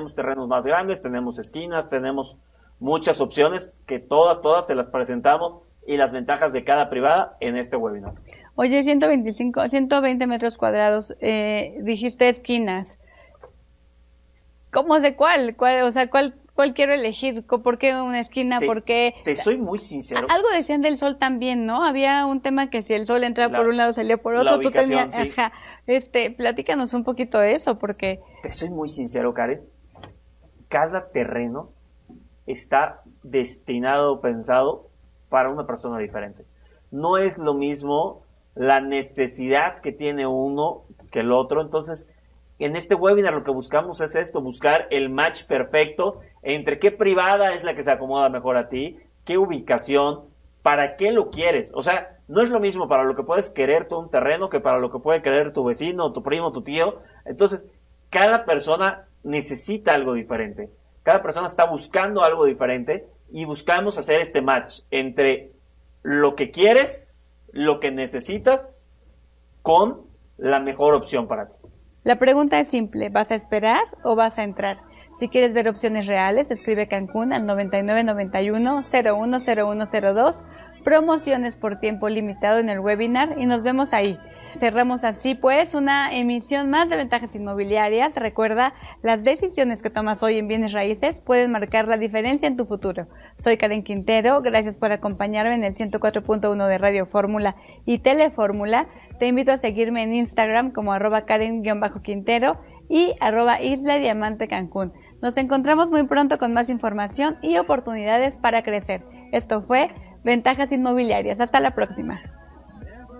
tenemos terrenos más grandes, tenemos esquinas, tenemos muchas opciones que todas se las presentamos y las ventajas de cada privada en este webinar. Oye, 120 metros cuadrados, dijiste esquinas. ¿Cómo sé cuál? O sea, ¿cuál quiero elegir? ¿Por qué una esquina? ¿Por qué? Te soy muy sincero. Algo decían del sol también, ¿no? Había un tema que si el sol entraba por un lado, salía por otro. Tú tenías, sí. ajá. Platícanos un poquito de eso, porque... Te soy muy sincero, Karen. Cada terreno está destinado, pensado para una persona diferente. No es lo mismo la necesidad que tiene uno que el otro. Entonces, en este webinar lo que buscamos es esto, buscar el match perfecto entre qué privada es la que se acomoda mejor a ti, qué ubicación, para qué lo quieres. O sea, no es lo mismo para lo que puedes querer tú un terreno que para lo que puede querer tu vecino, tu primo, tu tío. Entonces, cada persona necesita algo diferente. Cada persona está buscando algo diferente y buscamos hacer este match entre lo que quieres, lo que necesitas, con la mejor opción para ti. La pregunta es simple, ¿vas a esperar o vas a entrar? Si quieres ver opciones reales, escribe Cancún al 9991-010102, promociones por tiempo limitado en el webinar y nos vemos ahí. Cerramos así pues una emisión más de Ventajas Inmobiliarias. Recuerda, las decisiones que tomas hoy en bienes raíces pueden marcar la diferencia en tu futuro. Soy Karen Quintero, gracias por acompañarme en el 104.1 de Radio Fórmula y Telefórmula. Te invito a seguirme en Instagram como @Karen_Quintero y @Isla Diamante Cancún. Nos encontramos muy pronto con más información y oportunidades para crecer. Esto fue Ventajas Inmobiliarias. Hasta la próxima.